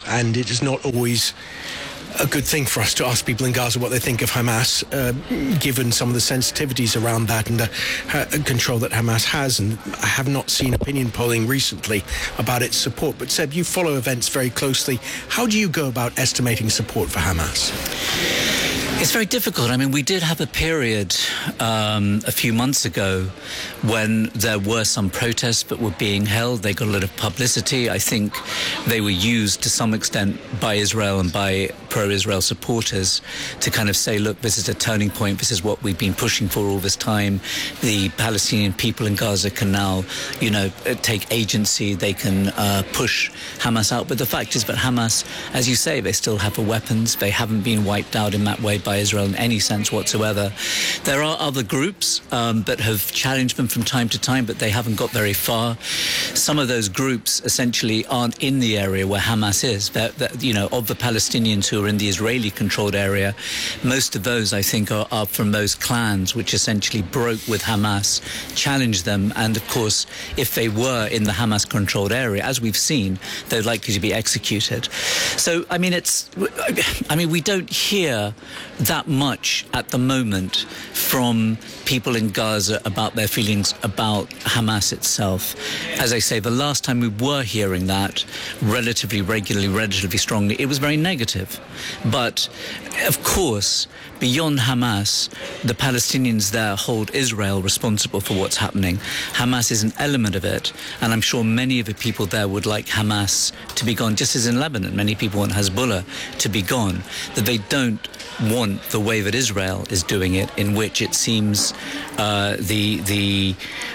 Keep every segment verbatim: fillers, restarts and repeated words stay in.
and it is not always a good thing for us to ask people in Gaza what they think of Hamas, uh, given some of the sensitivities around that and the uh, control that Hamas has. And I have not seen opinion polling recently about its support. But Seb, you follow events very closely. How do you go about estimating support for Hamas? It's very difficult. I mean, we did have a period um, a few months ago when there were some protests that were being held. They got a lot of publicity. I think they were used to some extent by Israel and by pro-Israel supporters to kind of say, look, this is a turning point. This is what we've been pushing for all this time. The Palestinian people in Gaza can now, you know, take agency. They can uh, push Hamas out. But the fact is that Hamas, as you say, they still have the weapons. They haven't been wiped out in that way by Israel in any sense whatsoever. There are other groups um, that have challenged them from time to time, but they haven't got very far. Some of those groups essentially aren't in the area where Hamas is. They're, they're, you know, of the Palestinians who are in the Israeli-controlled area, most of those, I think, are, are from those clans which essentially broke with Hamas, challenged them, and of course, if they were in the Hamas-controlled area, as we've seen, they're likely to be executed. So, I mean, it's, I mean, we don't hear that much at the moment from people in Gaza about their feelings about Hamas itself. As I say, the last time we were hearing that relatively regularly, relatively strongly, it was very negative. But, of course, beyond Hamas, the Palestinians there hold Israel responsible for what's happening. Hamas is an element of it, and I'm sure many of the people there would like Hamas to be gone, just as in Lebanon, many people want Hezbollah to be gone, that they don't want the way that Israel is doing it, in which it seems uh, the the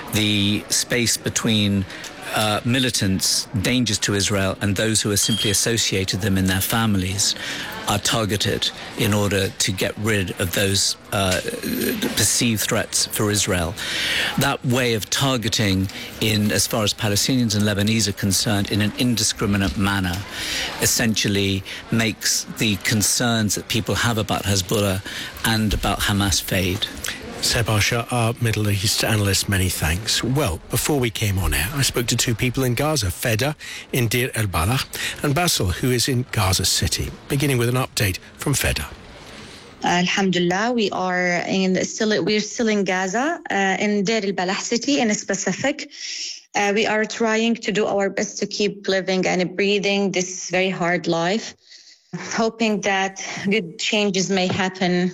the space between uh, militants, dangers to Israel, and those who are simply associated them in their families are targeted in order to get rid of those uh, perceived threats for Israel. That way of targeting, in as far as Palestinians and Lebanese are concerned, in an indiscriminate manner, essentially makes the concerns that people have about Hezbollah and about Hamas fade. Seb Arsha, our Middle East analyst, many thanks. Well, before we came on air, I spoke to two people in Gaza, Feda in Deir el-Balah and Basil, who is in Gaza City. Beginning with an update from Feda. Alhamdulillah, we are in still we're still in Gaza, uh, in Deir el-Balah city in specific. Uh, we are trying to do our best to keep living and breathing this very hard life, hoping that good changes may happen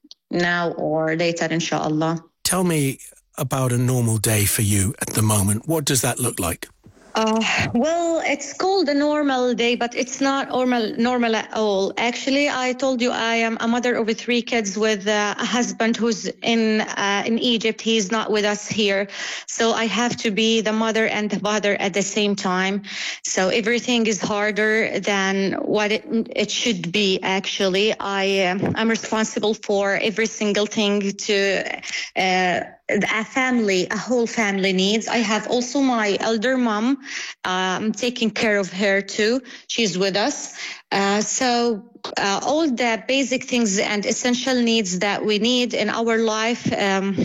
now or later, inshallah. Tell me about a normal day for you at the moment. What does that look like? Uh, well, it's called a normal day, but it's not normal, normal at all. Actually, I told you I am a mother of three kids with uh, a husband who's in uh, in Egypt. He's not with us here. So I have to be the mother and the father at the same time. So everything is harder than what it, it should be, actually. I, uh, I'm responsible for every single thing to... Uh, a family, a whole family needs. I have also my elder mom. I'm um, taking care of her too. She's with us. Uh, so uh, all the basic things and essential needs that we need in our life, um,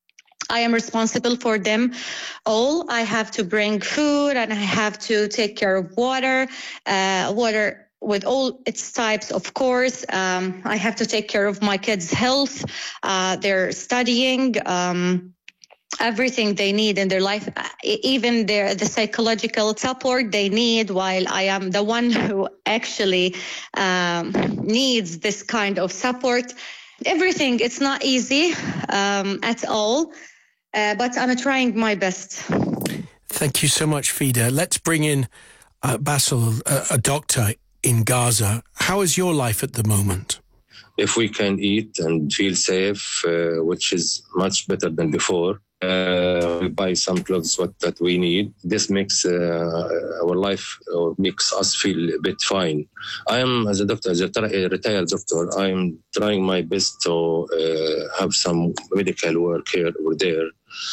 I am responsible for them all. I have to bring food and I have to take care of water, uh, water with all its types, of course. Um, I have to take care of my kids' health. Uh, they're studying, um, everything they need in their life, even their, the psychological support they need, while I am the one who actually um, needs this kind of support. Everything, it's not easy um, at all, uh, but I'm trying my best. Thank you so much, Fida. Let's bring in uh, Basil, a, a doctor in Gaza. How is your life at the moment? If we can eat and feel safe, uh, which is much better than before, uh, we buy some clothes what, that we need. This makes uh, our life, or makes us feel a bit fine. I am, as a doctor, as a retired doctor, I am trying my best to uh, have some medical work here or there,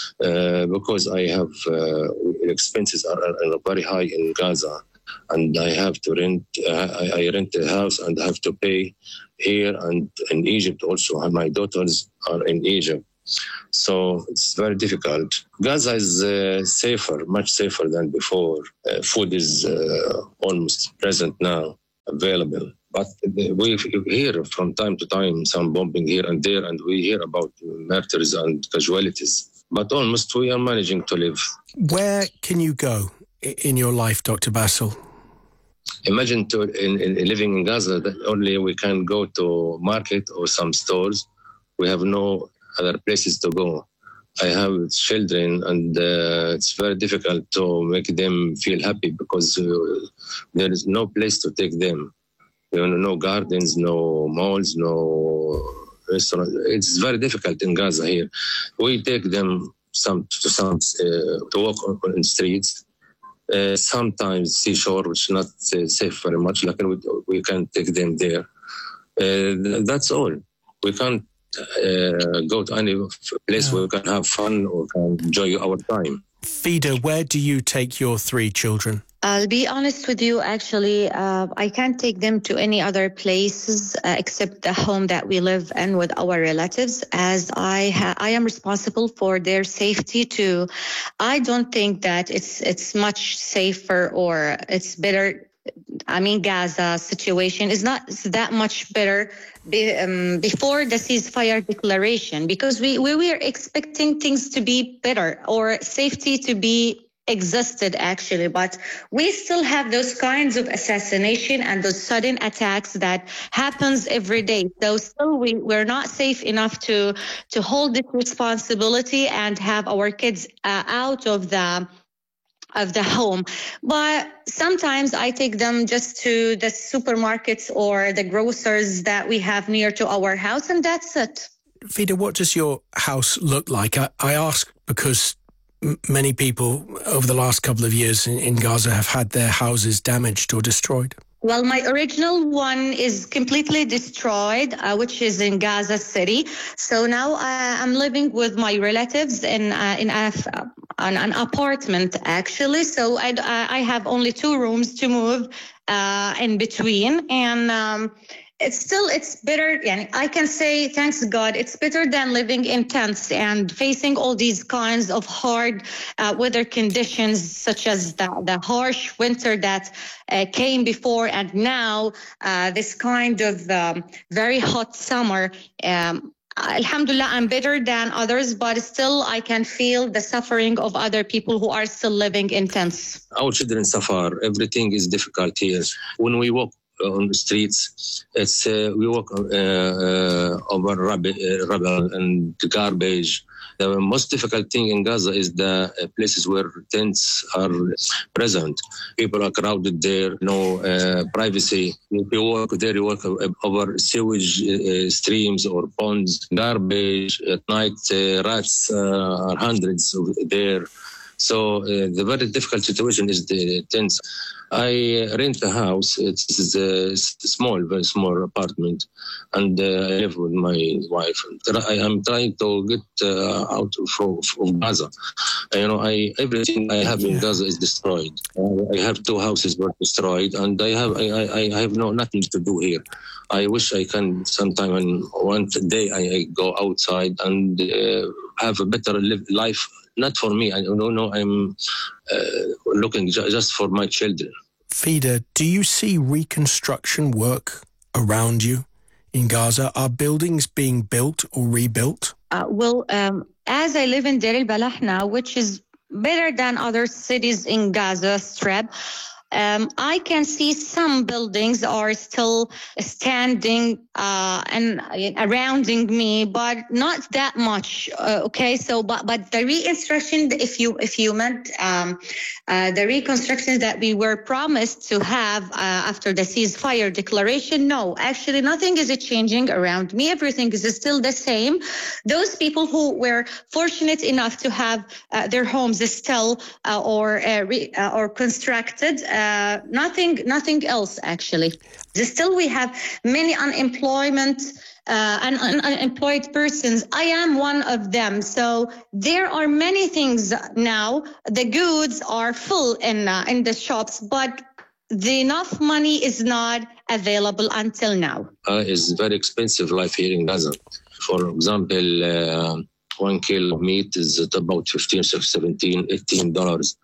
uh, because I have uh, expenses are, are very high in Gaza. And I have to rent, uh, I, I rent a house and have to pay here and in Egypt also. My daughters are in Egypt. So it's very difficult. Gaza is uh, safer, much safer than before. Uh, food is uh, almost present now. available. But we hear from time to time some bombing here and there, and we hear about murders and casualties. But almost we are managing to live. Where can you go in your life, Doctor Bassel? Imagine to, in, in living in Gaza that only we can go to market or some stores. We have no other places to go. I have children, and uh, it's very difficult to make them feel happy because uh, there is no place to take them. You know, no gardens, no malls, no restaurants. It's very difficult in Gaza here. We take them some to some uh, to walk on, on the streets. Uh, sometimes seashore, which is not uh, safe very much. Like we, we can take them there. Uh, that's all. We can't uh, go to any place yeah. where we can have fun or can enjoy our time. Fida, where do you take your three children? I'll be honest with you, actually, uh, I can't take them to any other places uh, except the home that we live in with our relatives, as I ha- I am responsible for their safety too. I don't think that it's it's much safer or it's better. I mean, Gaza situation is not that much better be, um, before the ceasefire declaration, because we, we were expecting things to be better or safety to be existed actually, but we still have those kinds of assassination and those sudden attacks that happens every day. So still we, we're not safe enough to to hold this responsibility and have our kids uh, out of the of the home. But sometimes I take them just to the supermarkets or the grocers that we have near to our house, and that's it. Fida, what does your house look like? I, I ask because many people over the last couple of years in, in Gaza have had their houses damaged or destroyed. Well, my original one is completely destroyed, uh, which is in Gaza City. So now uh, I'm living with my relatives in uh, in a, uh, an, an apartment, actually. So I, I have only two rooms to move uh, in between. And um, it's still, it's better. Yeah, I can say, thanks God, it's better than living in tents and facing all these kinds of hard uh, weather conditions, such as the, the harsh winter that uh, came before, and now uh, this kind of um, very hot summer. Um, Alhamdulillah, I'm better than others, but still I can feel the suffering of other people who are still living in tents. Our children suffer. Everything is difficult here. When we walk on the streets, it's uh, we walk uh, uh, over rubble, uh, rubble and garbage. The most difficult thing in Gaza is the uh, places where tents are present. People are crowded there, no uh, privacy. If you walk there, you walk over sewage uh, streams or ponds, garbage. At night, uh, rats uh, are hundreds of there. So uh, the very difficult situation is the tents. I rent a house. It's a small, very small apartment, and uh, I live with my wife. I am trying to get uh, out of, of Gaza. You know, I everything I have in Gaza is destroyed. Uh, I have two houses were destroyed, and I have I, I, I have no nothing to do here. I wish I can sometime and one day I, I go outside and uh, have a better live, life. Not for me. I don't know. I'm uh, looking ju- just for my children. Fida, do you see reconstruction work around you in Gaza? Are buildings being built or rebuilt? Uh, well, um, as I live in Deir al-Balah now, which is better than other cities in Gaza Strip, Um, I can see some buildings are still standing uh, and uh, surrounding me, but not that much. Uh, okay, so but but the reconstruction, if you if you meant um, uh, the reconstruction that we were promised to have uh, after the ceasefire declaration, no, actually nothing is changing around me. Everything is still the same. Those people who were fortunate enough to have uh, their homes still uh, or uh, re, uh, or constructed. Uh, Uh, nothing, nothing else, actually. Still, we have many unemployment uh, and un- unemployed persons. I am one of them. So there are many things now. The goods are full in uh, in the shops, but the enough money is not available until now. Uh, it's very expensive life here in Gaza. For example, uh, one kilo of meat is at about fifteen, seventeen, eighteen dollars.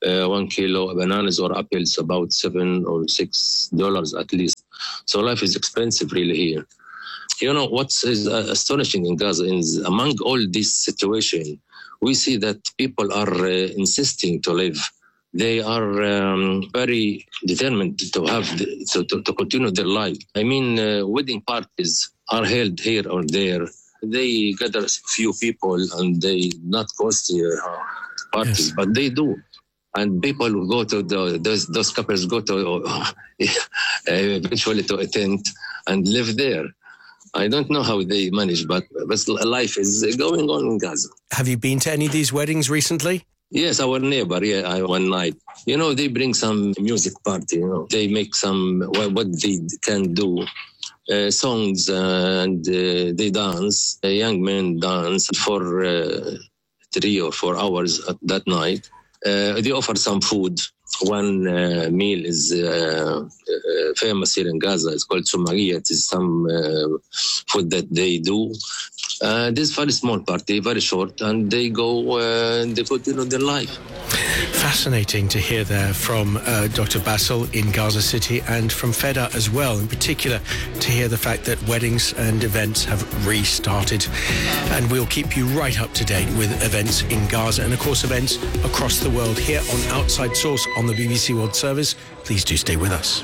uh, one kilo of bananas or apples about seven or six dollars at least. So life is expensive really here. You know, what's is, uh, astonishing in Gaza is among all this situation, we see that people are uh, insisting to live. They are um, very determined to have the, to, to, to continue their life. I mean, uh, wedding parties are held here or there. They gather a few people and they not costly uh, parties, yes. But they do. And people who go to the, those, those couples go to uh, eventually to a tent and live there. I don't know how they manage, but, but life is going on in Gaza. Have you been to any of these weddings recently? Yes, our neighbor, yeah, I, one night. You know, they bring some music party, you know. They make some, what, what they can do, uh, songs, uh, and uh, they dance. Uh, young men dance for uh, three or four hours at that night. Uh, they offer some food. One uh, meal is uh, uh, famous here in Gaza. It's called Sumagia. It is some uh, food that they do. Uh, this very small party, very short, and they go uh, and they continue their life. Fascinating to hear there from uh, Doctor Bassel in Gaza City and from Feda as well, in particular to hear the fact that weddings and events have restarted. And we'll keep you right up to date with events in Gaza and, of course, events across the world here on Outside Source on the B B C World Service. Please do stay with us.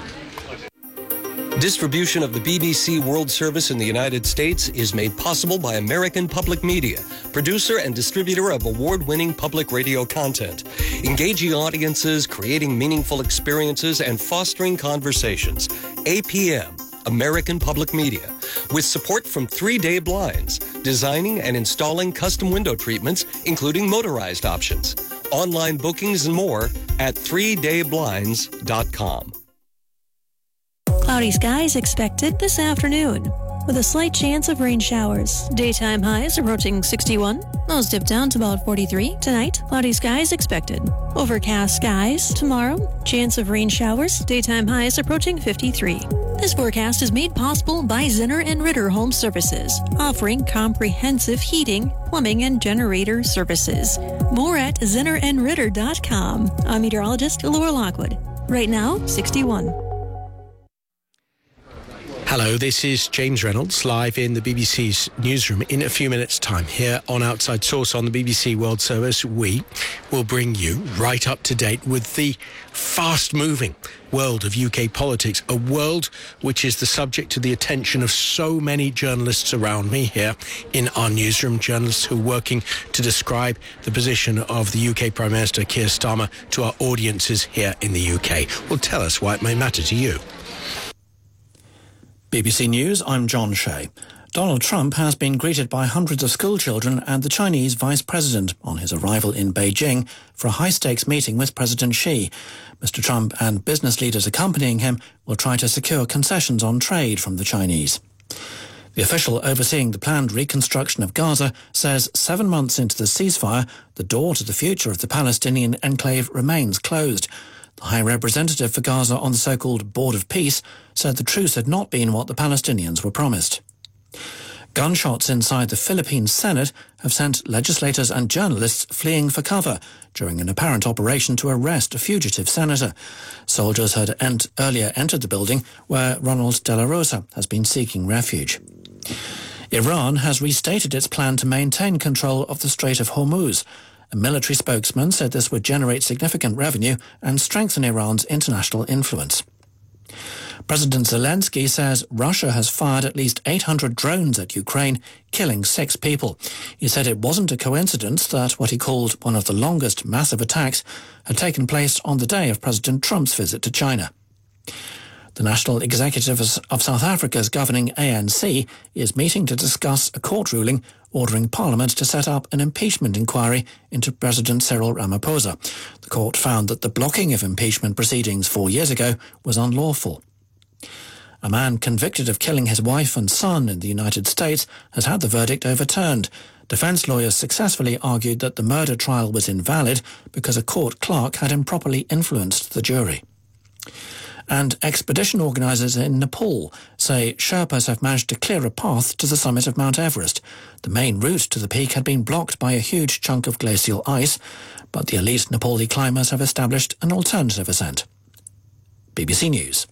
Distribution of the B B C World Service in the United States is made possible by American Public Media, producer and distributor of award-winning public radio content, engaging audiences, creating meaningful experiences, and fostering conversations. A P M, American Public Media, with support from Three Day Blinds, designing and installing custom window treatments, including motorized options. Online bookings and more at three day blinds dot com. Cloudy skies expected this afternoon, with a slight chance of rain showers. Daytime highs approaching sixty-one. Those dip down to about forty-three. Tonight, cloudy skies expected. Overcast skies tomorrow. Chance of rain showers. Daytime highs approaching fifty-three. This forecast is made possible by Zinner and Ritter Home Services, offering comprehensive heating, plumbing, and generator services. More at zinner and ritter dot com. I'm meteorologist Laura Lockwood. Right now, sixty-one. Hello, this is James Reynolds, live in the B B C's newsroom. In a few minutes' time here on Outside Source on the B B C World Service, we will bring you right up to date with the fast-moving world of U K politics, a world which is the subject to the attention of so many journalists around me here in our newsroom, journalists who are working to describe the position of the U K Prime Minister Keir Starmer to our audiences here in the U K. Well, tell us why it may matter to you. B B C News, I'm John Shea. Donald Trump has been greeted by hundreds of schoolchildren and the Chinese vice president on his arrival in Beijing for a high-stakes meeting with President Xi. Mister Trump and business leaders accompanying him will try to secure concessions on trade from the Chinese. The official overseeing the planned reconstruction of Gaza says seven months into the ceasefire, the door to the future of the Palestinian enclave remains closed. The High Representative for Gaza on the so-called Board of Peace said the truce had not been what the Palestinians were promised. Gunshots inside the Philippine Senate have sent legislators and journalists fleeing for cover during an apparent operation to arrest a fugitive senator. Soldiers had ent- earlier entered the building where Ronald De La Rosa has been seeking refuge. Iran has restated its plan to maintain control of the Strait of Hormuz. A military spokesman said this would generate significant revenue and strengthen Iran's international influence. President Zelensky says Russia has fired at least eight hundred drones at Ukraine, killing six people. He said it wasn't a coincidence that what he called one of the longest massive attacks had taken place on the day of President Trump's visit to China. The National Executive of South Africa's governing A N C is meeting to discuss a court ruling ordering Parliament to set up an impeachment inquiry into President Cyril Ramaphosa. The court found that the blocking of impeachment proceedings four years ago was unlawful. A man convicted of killing his wife and son in the United States has had the verdict overturned. Defense lawyers successfully argued that the murder trial was invalid because a court clerk had improperly influenced the jury. And expedition organisers in Nepal say Sherpas have managed to clear a path to the summit of Mount Everest. The main route to the peak had been blocked by a huge chunk of glacial ice, but the elite Nepali climbers have established an alternative ascent. B B C News.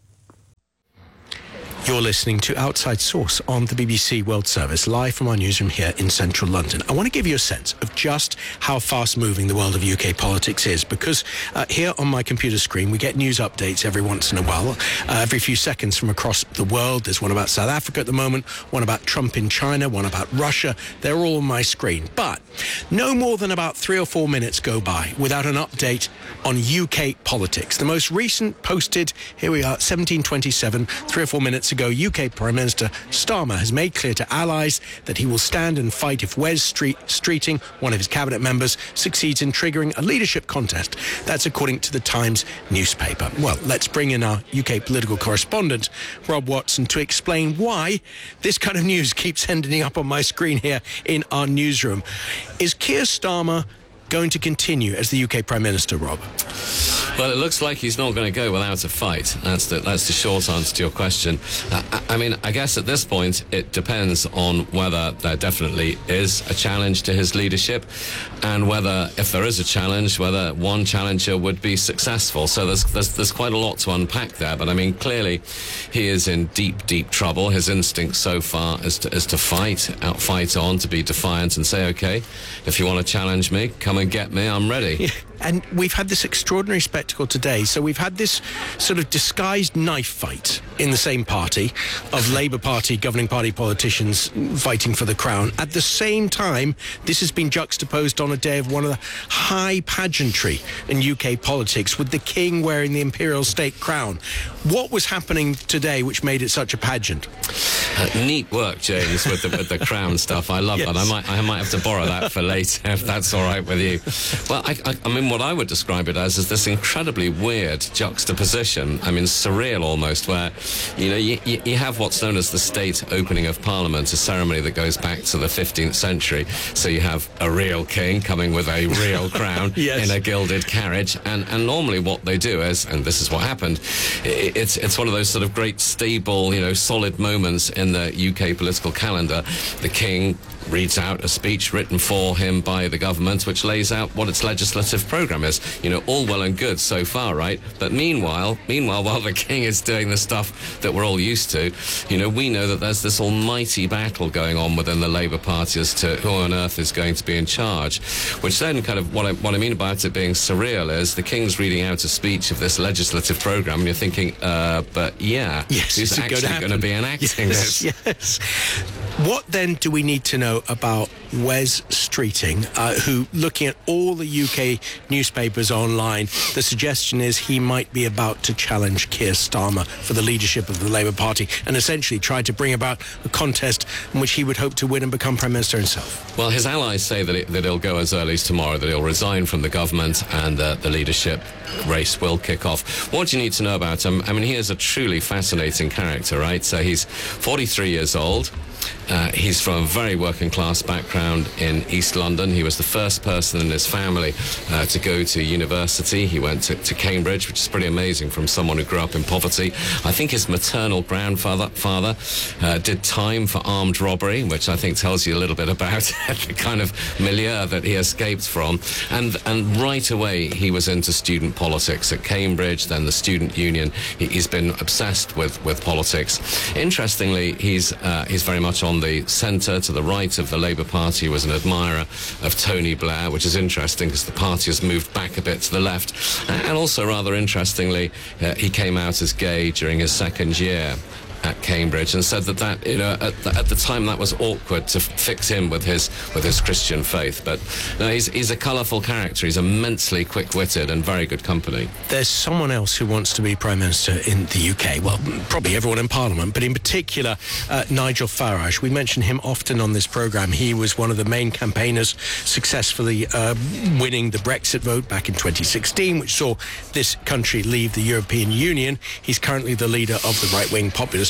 You're listening to Outside Source on the B B C World Service, live from our newsroom here in central London. I want to give you a sense of just how fast-moving the world of U K politics is, because uh, here on my computer screen we get news updates every once in a while, uh, every few seconds from across the world. There's one about South Africa at the moment, one about Trump in China, one about Russia. They're all on my screen. But no more than about three or four minutes go by without an update on U K politics. The most recent posted, here we are, seventeen twenty-seven, three or four minutes ago, U K Prime Minister Starmer has made clear to allies that he will stand and fight if Wes Street, Streeting, one of his cabinet members, succeeds in triggering a leadership contest. That's according to the Times newspaper. Well, let's bring in our U K political correspondent, Rob Watson, to explain why this kind of news keeps ending up on my screen here in our newsroom. Is Keir Starmer going to continue as the U K Prime Minister, Rob? Well, it looks like he's not going to go without a fight. That's the, that's the short answer to your question. Uh, I, I mean, I guess at this point, it depends on whether there definitely is a challenge to his leadership, and whether, if there is a challenge, whether one challenger would be successful. So there's, there's, there's quite a lot to unpack there. But I mean, clearly, he is in deep, deep trouble. His instinct so far is to, is to fight, outfight on, to be defiant and say, OK, if you want to challenge me, come and get me, I'm ready. Yeah. And we've had this extraordinary spectacle today. So we've had this sort of disguised knife fight in the same party of Labour Party, governing party politicians fighting for the crown. At the same time, this has been juxtaposed on a day of one of the high pageantry in U K politics, with the King wearing the imperial state crown. What was happening today which made it such a pageant? Uh, neat work, James, with the, with the crown stuff. I love yes. that. I might, I might have to borrow that for later, if that's all right with you. Well, I, I, I mean, what I would describe it as is this incredibly weird juxtaposition. I mean, surreal almost, where, you know, you, you have what's known as the state opening of Parliament, a ceremony that goes back to the fifteenth century. So you have a real king coming with a real crown yes. in a gilded carriage, and, and normally what they do is, and this is what happened, it, it's it's one of those sort of great stable, you know, solid moments in the U K political calendar. The king reads out a speech written for him by the government, which lays out what its legislative programme is. You know, all well and good so far, right? But meanwhile, meanwhile, while the king is doing the stuff that we're all used to, you know, we know that there's this almighty battle going on within the Labour Party as to who on earth is going to be in charge, which then kind of, what I, what I mean about it being surreal is the king's reading out a speech of this legislative programme, and you're thinking, uh, but yeah, yes, who's actually going to be enacting yes, this? Yes. What then do we need to know about Wes Streeting, uh, who, looking at all the U K newspapers online, the suggestion is he might be about to challenge Keir Starmer for the leadership of the Labour Party and essentially try to bring about a contest in which he would hope to win and become Prime Minister himself? Well, his allies say that, it, that he'll go as early as tomorrow, that he'll resign from the government and uh, the leadership race will kick off. What do you need to know about him? I mean, he is a truly fascinating character, right? So he's forty-three years old. Uh, he's from a very working class background in East London. He was the first person in his family uh, to go to university. He went to, to Cambridge, which is pretty amazing from someone who grew up in poverty. I think his maternal grandfather father, uh, did time for armed robbery, which I think tells you a little bit about the kind of milieu that he escaped from. And and right away, he was into student politics at Cambridge, then the student union. He, he's been obsessed with, with politics. Interestingly, he's uh, he's very much on the centre to the right of the Labour Party, was an admirer of Tony Blair, which is interesting because the party has moved back a bit to the left. And also, rather interestingly, uh, he came out as gay during his second year at Cambridge and said that that, you know, at the, at the time that was awkward to f- fix him with his with his Christian faith. But no, he's he's a colourful character. He's immensely quick-witted and very good company. There's someone else who wants to be Prime Minister in the U K. Well, probably everyone in Parliament, but in particular uh, Nigel Farage. We mention him often on this programme. He was one of the main campaigners successfully uh, winning the Brexit vote back in twenty sixteen, which saw this country leave the European Union. He's currently the leader of the right-wing populist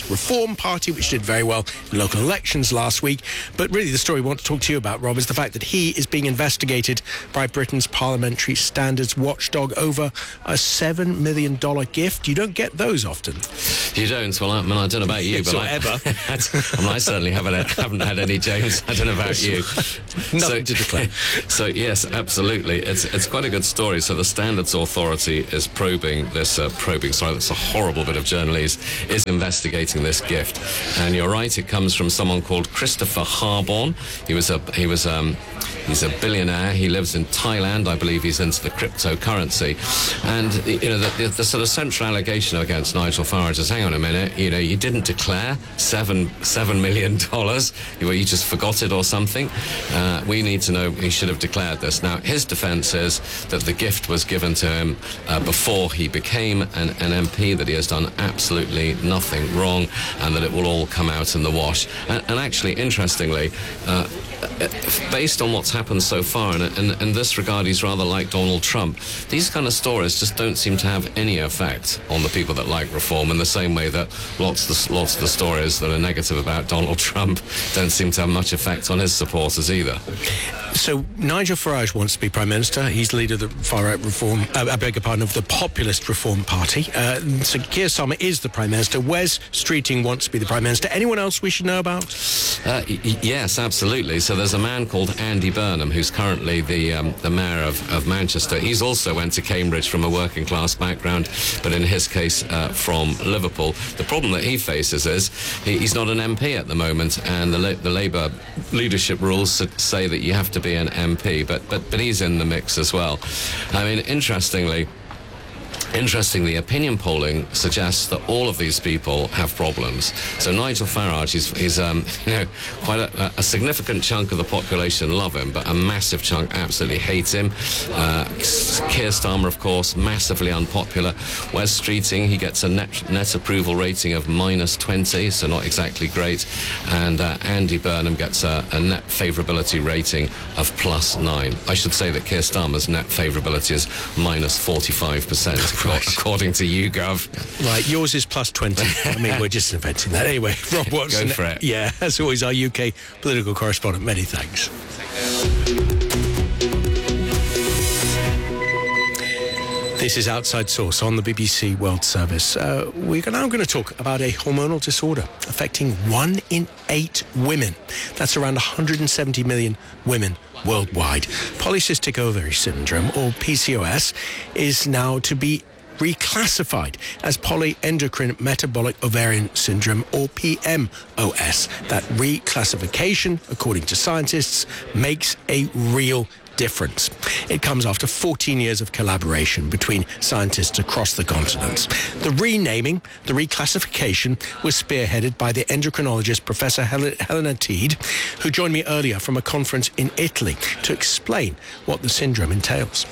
Reform Party, which did very well in local elections last week. But really the story we want to talk to you about, Rob, is the fact that he is being investigated by Britain's Parliamentary Standards Watchdog over a seven million dollars gift. You don't get those often. You don't? Well, I mean, I don't know about you, but I, ever. I, mean, I certainly haven't, haven't had any, James. I don't know about you. Nothing so, to declare. So, yes, absolutely. It's it's quite a good story. So the Standards Authority is probing this, uh, probing, sorry, that's a horrible bit of journalese, is investigating this gift. And you're right, it comes from someone called Christopher Harborne. He was a, he was, um, he's a billionaire. He lives in Thailand. I believe he's into the cryptocurrency. And, you know, the, the, the sort of central allegation against Nigel Farage is, hang on a minute, you know, you didn't declare seven, seven million dollars. You, you just forgot it or something. Uh, we need to know he should have declared this. Now, his defence is that the gift was given to him uh, before he became an, an M P, that he has done absolutely nothing wrong, and that it will all come out in the wash. And, and actually, interestingly, uh, based on what's happened so far, and in, in this regard, he's rather like Donald Trump. These kind of stories just don't seem to have any effect on the people that like reform, in the same way that lots of the, lots of the stories that are negative about Donald Trump don't seem to have much effect on his supporters either. So Nigel Farage wants to be Prime Minister. He's the leader of the far-right reform, uh, I beg your pardon, of the Populist Reform Party. Uh, so Keir Starmer is the Prime Minister. Wes Streeting wants to be the Prime Minister. Anyone else we should know about? Uh, y- yes, absolutely. So there's a man called Andy Burnham, who's currently the um, the mayor of, of Manchester. He's also went to Cambridge from a working class background, but in his case uh, from Liverpool. The problem that he faces is he, he's not an M P at the moment, and the, La- the Labour leadership rules say that you have to be an M P, but, but, but he's in the mix as well. I mean, interestingly, Interestingly, opinion polling suggests that all of these people have problems. So Nigel Farage is, is um, you know, quite a, a significant chunk of the population love him, but a massive chunk absolutely hate him. Uh, Keir Starmer, of course, massively unpopular. Wes Streeting, he gets a net, net approval rating of minus twenty, so not exactly great. And uh, Andy Burnham gets a, a net favourability rating of plus nine. I should say that Keir Starmer's net favourability is minus forty-five percent. Right. According to YouGov. Right, yours is plus twenty. I mean, we're just inventing that. Anyway, Rob Watson. Go for it. Yeah, as always, our U K political correspondent. Many thanks. This is Outside Source on the B B C World Service. Uh, we're now going to talk about a hormonal disorder affecting one in eight women. That's around one hundred seventy million women worldwide. Polycystic ovary syndrome, or P C O S, is now to be reclassified as polyendocrine metabolic ovarian syndrome, or P M O S. That reclassification, according to scientists, makes a real difference. It comes after fourteen years of collaboration between scientists across the continents. The renaming, the reclassification, was spearheaded by the endocrinologist Professor Hel- Helena Teed, who joined me earlier from a conference in Italy to explain what the syndrome entails.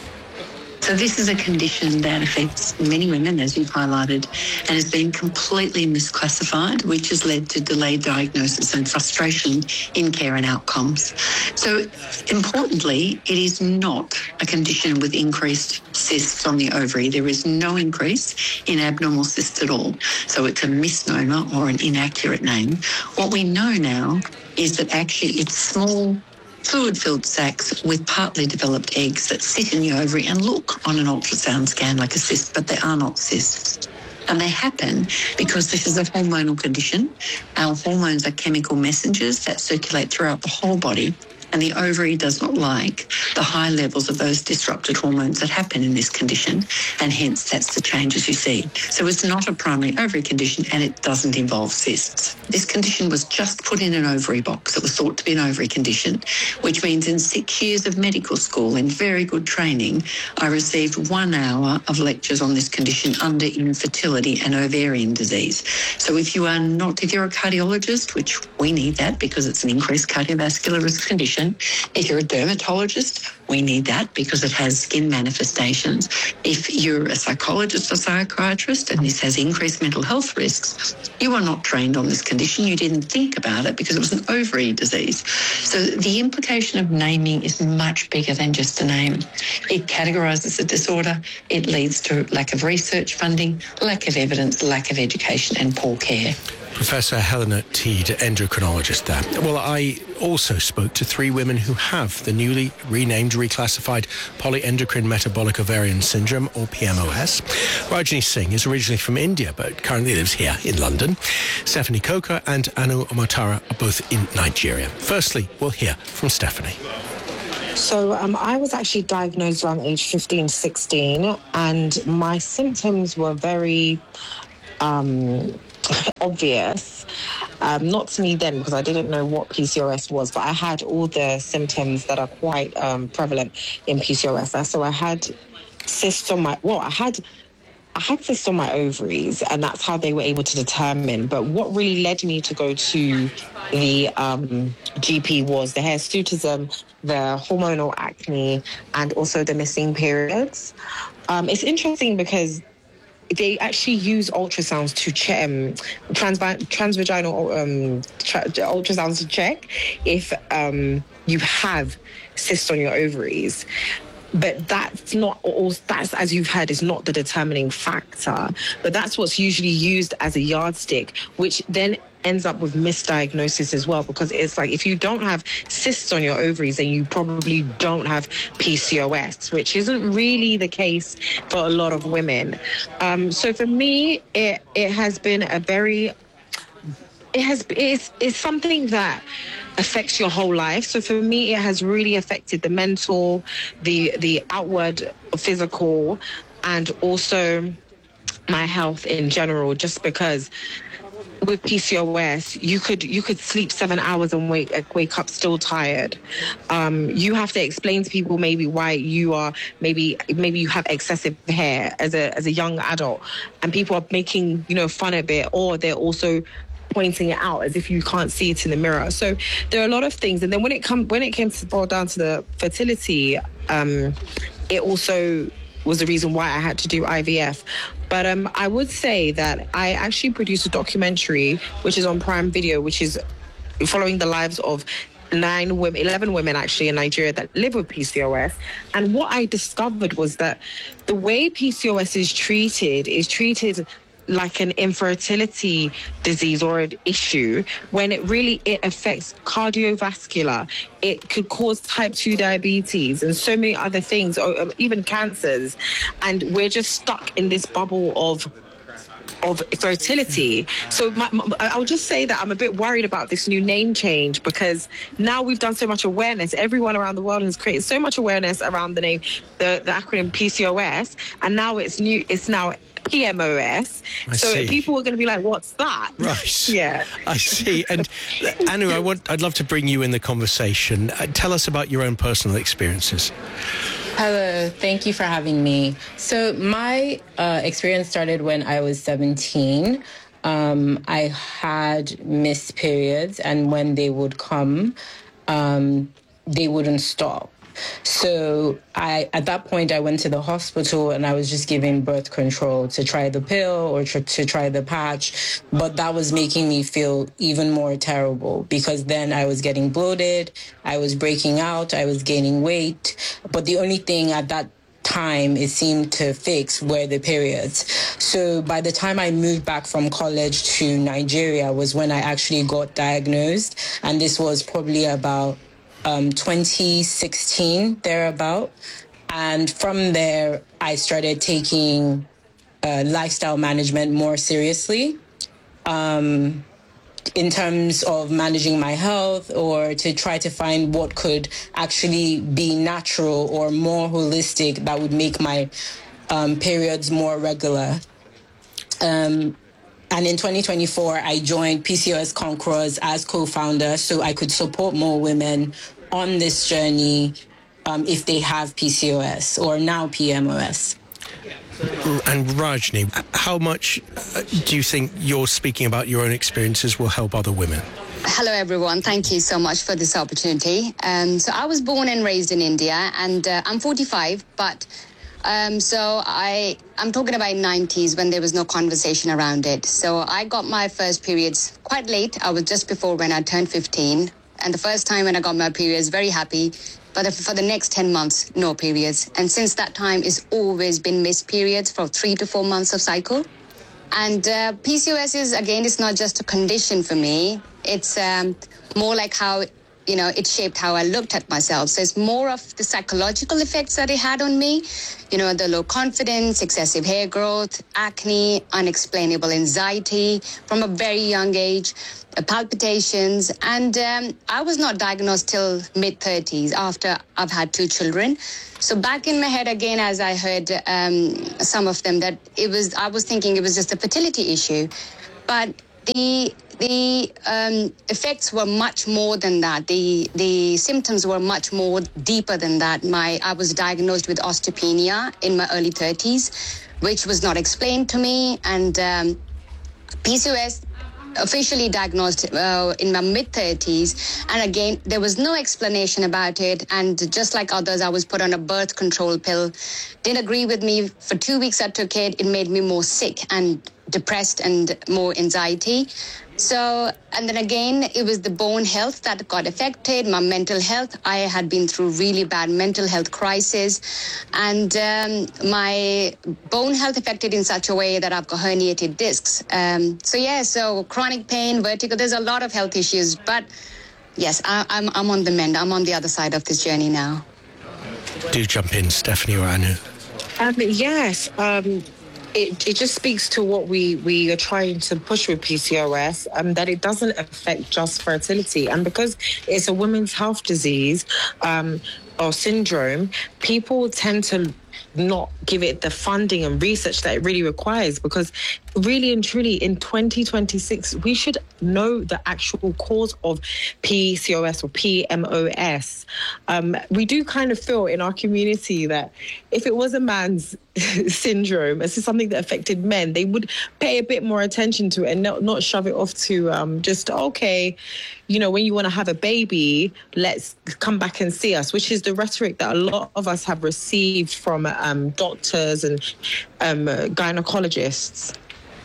So this is a condition that affects many women, as you've highlighted, and has been completely misclassified, which has led to delayed diagnosis and frustration in care and outcomes. So importantly, it is not a condition with increased cysts on the ovary. There is no increase in abnormal cysts at all. So it's a misnomer or an inaccurate name. What we know now is that actually it's small fluid-filled sacs with partly developed eggs that sit in the ovary and look on an ultrasound scan like a cyst, but they are not cysts. And they happen because this is a hormonal condition. Our hormones are chemical messengers that circulate throughout the whole body, and the ovary does not like the high levels of those disrupted hormones that happen in this condition, and hence that's the changes you see. So it's not a primary ovary condition, and it doesn't involve cysts. This condition was just put in an ovary box. It was thought to be an ovary condition, which means in six years of medical school and very good training, I received one hour of lectures on this condition under infertility and ovarian disease. So if you are not, if you're a cardiologist, which we need that because it's an increased cardiovascular risk condition, if you're a dermatologist, we need that because it has skin manifestations. If you're a psychologist or psychiatrist and this has increased mental health risks, you are not trained on this condition. You didn't think about it because it was an ovary disease. So the implication of naming is much bigger than just a name. It categorises a disorder. It leads to lack of research funding, lack of evidence, lack of education and poor care. Professor Helena Teed, endocrinologist there. Well, I also spoke to three women who have the newly renamed, reclassified polyendocrine metabolic ovarian syndrome, or P M O S. Rajni Singh is originally from India, but currently lives here in London. Stephanie Coker and Anu Omatara are both in Nigeria. Firstly, we'll hear from Stephanie. So um, I was actually diagnosed around age fifteen, sixteen, and my symptoms were very um, obvious. Um, not to me then, because I didn't know what P C O S was, but I had all the symptoms that are quite um, prevalent in P C O S. So I had cysts on my, well, I had I had cysts on my ovaries, and that's how they were able to determine. But what really led me to go to the um, G P was the hirsutism, the hormonal acne, and also the missing periods. Um, it's interesting because they actually use ultrasounds to check, um, trans- transvaginal um, tra- ultrasounds to check if um, you have cysts on your ovaries. But that's not all, that's, as you've heard, is not the determining factor. But that's what's usually used as a yardstick, which then ends up with misdiagnosis as well, because it's like, if you don't have cysts on your ovaries, then you probably don't have P C O S, which isn't really the case for a lot of women. Um, so for me, it it has been a very, it has, it's, it's something that affects your whole life. So for me, it has really affected the mental, the the outward physical, and also my health in general, just because with P C O S, you could you could sleep seven hours and wake wake up still tired. Um, you have to explain to people maybe why you are maybe maybe you have excessive hair as a as a young adult, and people are making you know fun of it, or they're also pointing it out as if you can't see it in the mirror. So there are a lot of things. And then when it come when it came to boil down to the fertility, um, it also was the reason why I had to do I V F. But um, I would say that I actually produced a documentary, which is on Prime Video, which is following the lives of nine women, eleven women actually in Nigeria that live with P C O S. And what I discovered was that the way P C O S is treated is treated like an infertility disease or an issue, when it really, it affects cardiovascular. It could cause type two diabetes and so many other things, or even cancers. And we're just stuck in this bubble of of fertility. So my, my, I'll just say that I'm a bit worried about this new name change, because now we've done so much awareness. Everyone around the world has created so much awareness around the name, the, the acronym P C O S, and now it's new. It's now P M O S. I so see. People are going to be like, "What's that?" Right. Yeah. I see. And Anu, I want, I'd love to bring you in the conversation. Uh, tell us about your own personal experiences. Hello, thank you for having me. So my uh, experience started when I was seventeen. Um, I had missed periods, and when they would come, um, they wouldn't stop. So I, at that point, I went to the hospital and I was just given birth control to try the pill or to, to try the patch. But that was making me feel even more terrible, because then I was getting bloated, I was breaking out, I was gaining weight. But the only thing at that time it seemed to fix were the periods. So by the time I moved back from college to Nigeria was when I actually got diagnosed. And this was probably about Um, twenty sixteen, thereabout. And from there, I started taking uh, lifestyle management more seriously um, in terms of managing my health, or to try to find what could actually be natural or more holistic that would make my um, periods more regular. Um, And in twenty twenty-four, I joined P C O S Conquerors as co-founder, so I could support more women on this journey um, if they have P C O S, or now P M O S. And Rajni, how much do you think you're speaking about your own experiences will help other women? Hello, everyone. Thank you so much for this opportunity. Um, so I was born and raised in India, and uh, I'm forty-five, but Um, so I, I'm talking about nineties, when there was no conversation around it. So I got my first periods quite late. I was just before when I turned fifteen. And the first time when I got my periods, very happy. But for the next ten months, no periods. And since that time, it's always been missed periods for three to four months of cycle. And uh, P C O S is, again, it's not just a condition for me. It's um, more like how, you know, it shaped how I looked at myself. So it's more of the psychological effects that it had on me. You know, the low confidence, excessive hair growth, acne, unexplainable anxiety from a very young age, uh, palpitations. And um, I was not diagnosed till mid-thirties after I've had two children. So back in my head again, as I heard um, some of them, that it was, I was thinking it was just a fertility issue. But the the um, effects were much more than that. The the symptoms were much more deeper than that. My I was diagnosed with osteopenia in my early thirties, which was not explained to me, and um, P C O S officially diagnosed uh, in my mid-thirties, and again there was no explanation about it, and just like others, I was put on a birth control pill. Didn't agree with me. For two weeks I took it. It made me more sick and depressed and more anxiety. So, and then again, it was the bone health that got affected, my mental health. I had been through really bad mental health crisis, and um, my bone health affected in such a way that I've got herniated discs. Um, so yeah, so chronic pain, vertigo, there's a lot of health issues, but yes, I, I'm, I'm on the mend. I'm on the other side of this journey now. Do jump in, Stephanie or Anu. Um, yes, um, It, it just speaks to what we, we are trying to push with P C O S, um, that it doesn't affect just fertility. And because it's a women's health disease um, or syndrome, people tend to not give it the funding and research that it really requires, because really and truly in twenty twenty-six, we should know the actual cause of P C O S or P M O S. Um, we do kind of feel in our community that if it was a man's syndrome, this is something that affected men, they would pay a bit more attention to it and not, not shove it off to um, just, okay, you know, when you want to have a baby, let's come back and see us, which is the rhetoric that a lot of us have received from um, doctors and um, gynecologists.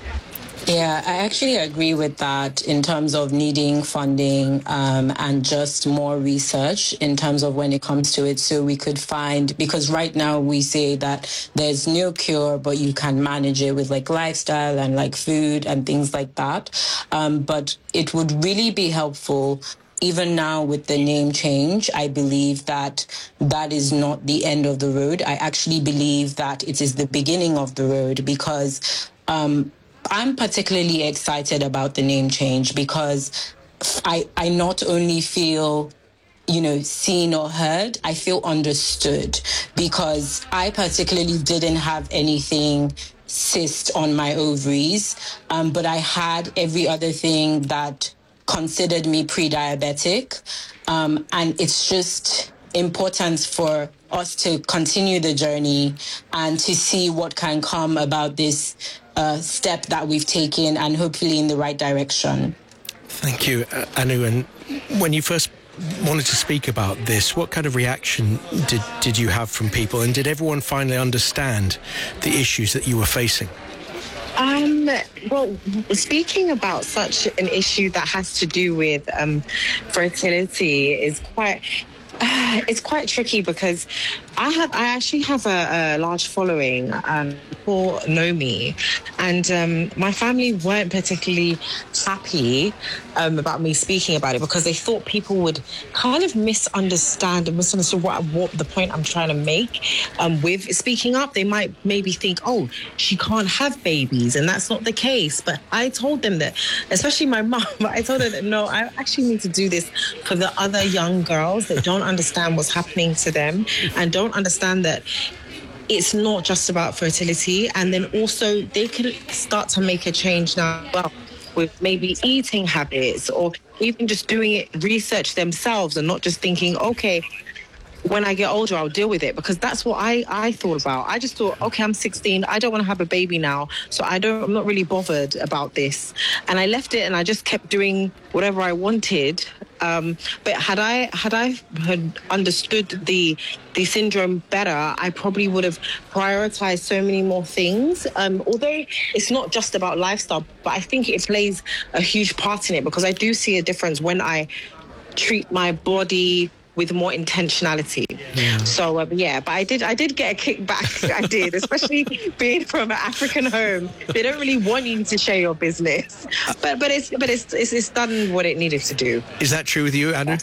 Yeah, I actually agree with that in terms of needing funding um, and just more research in terms of when it comes to it, so we could find, because right now we say that there's no cure, but you can manage it with like lifestyle and like food and things like that. Um, but it would really be helpful. Even now with the name change, I believe that that is not the end of the road. I actually believe that it is the beginning of the road, because um, I'm particularly excited about the name change because I, I not only feel, you know, seen or heard, I feel understood, because I particularly didn't have anything cyst on my ovaries, um, but I had every other thing that considered me pre-diabetic. Um, and it's just important for us to continue the journey and to see what can come about this uh, step that we've taken, and hopefully in the right direction. Thank you, uh, Anu. And when you first wanted to speak about this, what kind of reaction did, did you have from people? And did everyone finally understand the issues that you were facing? Um, well, speaking about such an issue that has to do with um, fertility is quite... Uh, it's quite tricky, because I have I actually have a, a large following. Um, people know me, and um, my family weren't particularly happy um, about me speaking about it, because they thought people would kind of misunderstand and misunderstand what, what the point I'm trying to make um, with speaking up. They might maybe think, oh, she can't have babies, and that's not the case. But I told them that, especially my mom, I told her that no, I actually need to do this for the other young girls that don't understand what's happening to them and don't understand that it's not just about fertility. And then also they can start to make a change now well, with maybe eating habits, or even just doing it, research themselves, and not just thinking, okay, when I get older, I'll deal with it. Because that's what I, I thought about. I just thought, okay, I'm sixteen. I don't want to have a baby now. So I don't, I'm not really bothered about this. And I left it, and I just kept doing whatever I wanted. Um, but had I had I had understood the the syndrome better, I probably would have prioritized so many more things. Um, although it's not just about lifestyle, but I think it plays a huge part in it, because I do see a difference when I treat my body with more intentionality. Yeah. So um, yeah, but I did I did get a kickback. I did, especially being from an African home. They don't really want you to share your business, but but it's but it's it's, it's done what it needed to do. Is that true with you, Anu?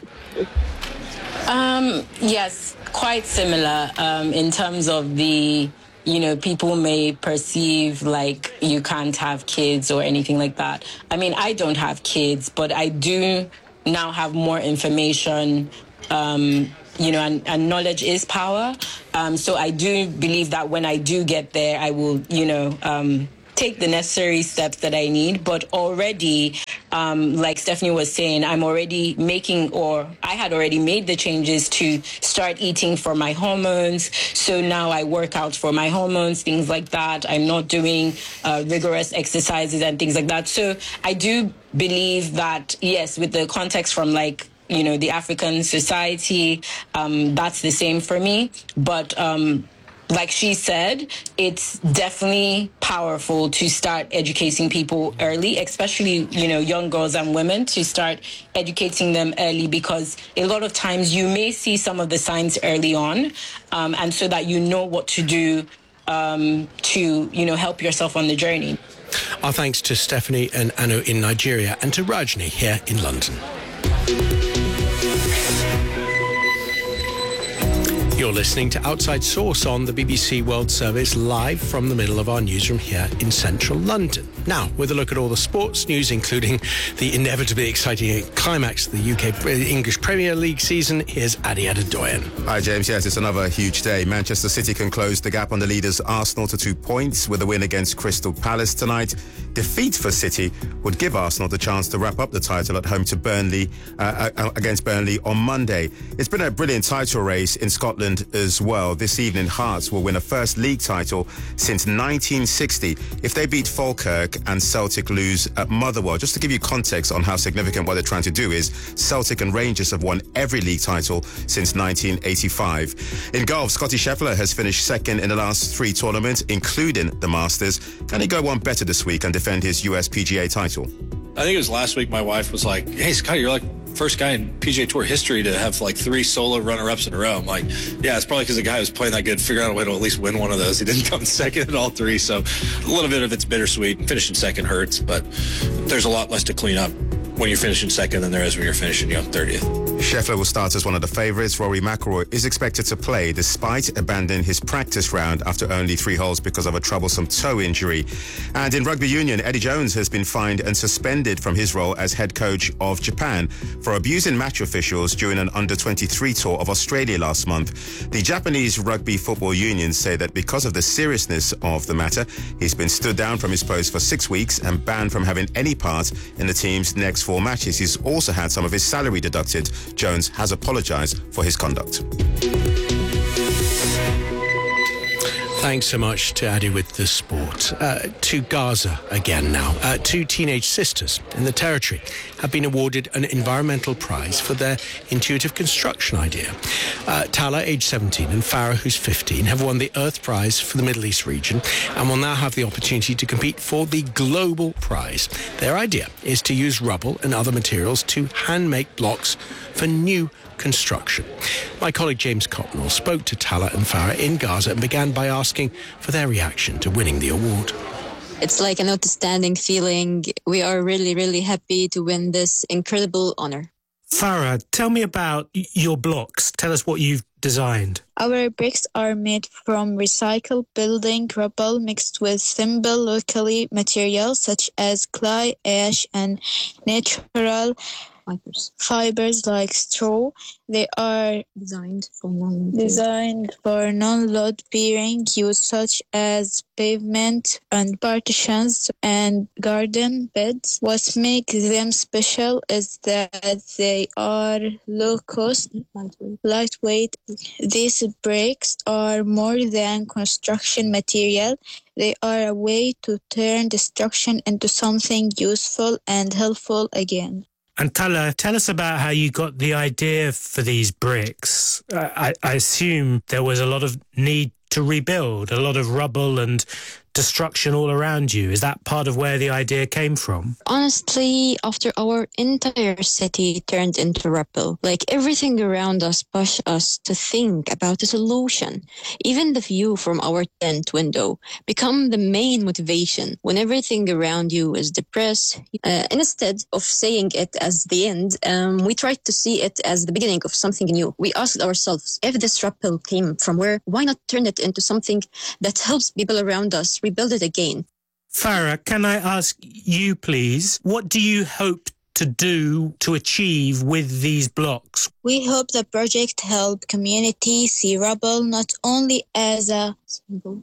Um, yes, quite similar um, in terms of the, you know, people may perceive like you can't have kids or anything like that. I mean, I don't have kids, but I do now have more information, um, you know, and, and knowledge is power. Um, so I do believe that when I do get there, I will, you know, um, take the necessary steps that I need. But already, um, like Stephanie was saying, I'm already making, or I had already made the changes to start eating for my hormones. So now I work out for my hormones, things like that. I'm not doing uh, rigorous exercises and things like that. So I do believe that, yes, with the context from like, you know, the African society, um, that's the same for me. But, um, like she said, it's definitely powerful to start educating people early, especially, you know, young girls and women, to start educating them early, because a lot of times you may see some of the signs early on, um, and so that you know what to do um, to, you know, help yourself on the journey. Our thanks to Stephanie and Anu in Nigeria and to Rajni here in London. You're listening to Outside Source on the B B C World Service, live from the middle of our newsroom here in central London. Now, with a look at all the sports news, including the inevitably exciting climax of the U K English Premier League season, here's Adi Adedoyan. Hi, James. Yes, it's another huge day. Manchester City can close the gap on the leaders Arsenal to two points with a win against Crystal Palace tonight. Defeat for City would give Arsenal the chance to wrap up the title at home to Burnley, uh, against Burnley on Monday. It's been a brilliant title race in Scotland as well. This evening, Hearts will win a first league title since nineteen sixty if they beat Falkirk and Celtic lose at Motherwell. Just to give you context on how significant what they're trying to do is, Celtic and Rangers have won every league title since nineteen eighty-five. In golf, Scottie Scheffler has finished second in the last three tournaments, including the Masters. Can he go one better this week and defend his U S P G A title? I think it was last week my wife was like, hey, Scotty, you're like first guy in P G A Tour history to have like three solo runner-ups in a row. I'm like, yeah, it's probably because the guy who's playing that good figured out a way to at least win one of those. He didn't come second in all three, so a little bit of it's bittersweet. Finishing second hurts, but there's a lot less to clean up when you're finishing second than there is when you're finishing, you know, thirtieth. Scheffler will start as one of the favourites. Rory McIlroy is expected to play despite abandoning his practice round after only three holes because of a troublesome toe injury. And in rugby union, Eddie Jones has been fined and suspended from his role as head coach of Japan for abusing match officials during an under twenty-three tour of Australia last month. The Japanese Rugby Football Union say that because of the seriousness of the matter, he's been stood down from his post for six weeks and banned from having any part in the team's next four matches. He's also had some of his salary deducted. Jones has apologised for his conduct. Thanks so much to Adi with the sport. Uh, to Gaza again now. Uh, two teenage sisters in the territory have been awarded an environmental prize for their intuitive construction idea. Uh, Tala, age seventeen, and Farah, who's fifteen, have won the Earth Prize for the Middle East region and will now have the opportunity to compete for the Global Prize. Their idea is to use rubble and other materials to hand-make blocks for new construction. My colleague James Cotnell spoke to Tala and Farah in Gaza and began by asking for their reaction to winning the award. It's like an outstanding feeling. We are really, really happy to win this incredible honor. Farah, tell me about your blocks. Tell us what you've designed. Our bricks are made from recycled building rubble mixed with simple locally materials such as clay, ash, and natural fibers. Fibers like straw. They are designed for non designed for non-load bearing use such as pavement and partitions and garden beds. What makes them special is that they are low cost, lightweight. lightweight. These bricks are more than construction material. They are a way to turn destruction into something useful and helpful again. And Tala, tell us about how you got the idea for these bricks. I, I assume there was a lot of need to rebuild, a lot of rubble and destruction all around you? Is that part of where the idea came from? Honestly, after our entire city turned into rubble, like everything around us pushed us to think about a solution. Even the view from our tent window become the main motivation when everything around you is depressed. Uh, instead of saying it as the end, um, we tried to see it as the beginning of something new. We asked ourselves, if this rubble came from where, why not turn it into something that helps people around us rebuild it again? Farah, can I ask you, please, what do you hope to do to achieve with these blocks? We hope the project help community see rubble not only as a symbol,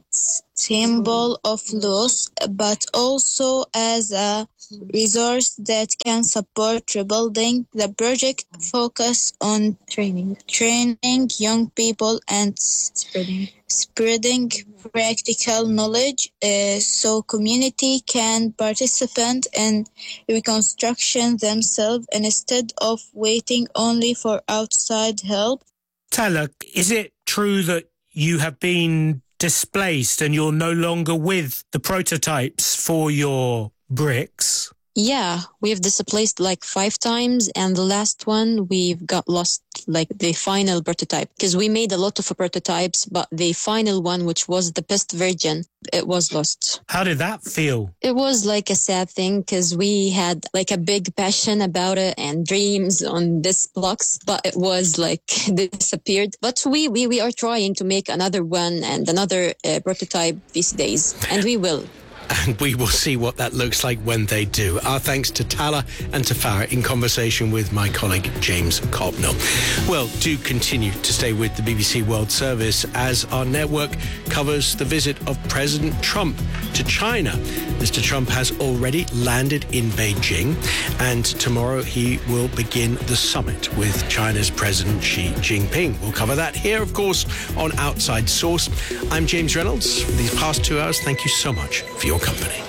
symbol of loss, but also as a resource that can support rebuilding. The project focus on training, training young people and spreading, spreading practical knowledge uh, so community can participate in reconstruction themselves instead of waiting only for outside help. Tala, is it true that you have been displaced and you're no longer with the prototypes for your bricks? Yeah, we've displaced like five times, and the last one we've got lost, like the final prototype, because we made a lot of prototypes, but the final one, which was the best version, it was lost. How did that feel? It was like a sad thing because we had like a big passion about it and dreams on this blocks, but it was like disappeared. But we, we, we are trying to make another one and another uh, prototype these days, and we will. And we will see what that looks like when they do. Our thanks to Tala and to Farah in conversation with my colleague James Cobnell. Well, do continue to stay with the B B C World Service as our network covers the visit of President Trump to China. Mister Trump has already landed in Beijing, and tomorrow he will begin the summit with China's President Xi Jinping. We'll cover that here, of course, on Outside Source. I'm James Reynolds. For these past two hours, thank you so much for your company.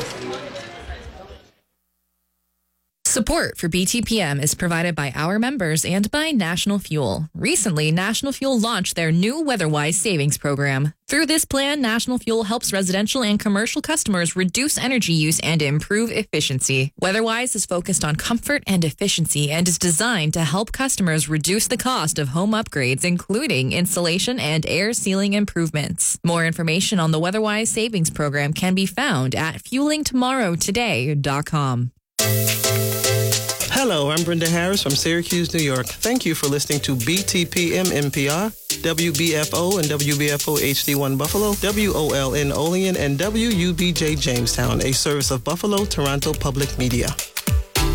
Support for B T P M is provided by our members and by National Fuel. Recently, National Fuel launched their new WeatherWise savings program. Through this plan, National Fuel helps residential and commercial customers reduce energy use and improve efficiency. WeatherWise is focused on comfort and efficiency and is designed to help customers reduce the cost of home upgrades, including insulation and air sealing improvements. More information on the WeatherWise savings program can be found at fueling tomorrow today dot com. Hello, I'm Brenda Harris from Syracuse, New York. Thank you for listening to B T P M N P R, W B F O and W B F O H D one Buffalo, W O L N Olean, and W U B J Jamestown, a service of Buffalo Toronto Public Media.